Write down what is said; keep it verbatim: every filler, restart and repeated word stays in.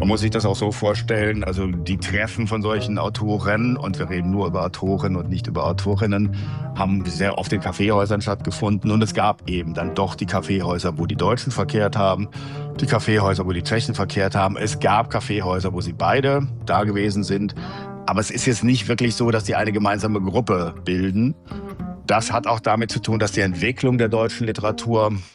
Man muss sich das auch so vorstellen, also die Treffen von solchen Autoren, und wir reden nur über Autoren und nicht über Autorinnen, haben sehr oft in Kaffeehäusern stattgefunden. Und es gab eben dann doch die Kaffeehäuser, wo die Deutschen verkehrt haben, die Kaffeehäuser, wo die Tschechen verkehrt haben. Es gab Kaffeehäuser, wo sie beide da gewesen sind. Aber es ist jetzt nicht wirklich so, dass die eine gemeinsame Gruppe bilden. Das hat auch damit zu tun, dass die Entwicklung der deutschen Literatur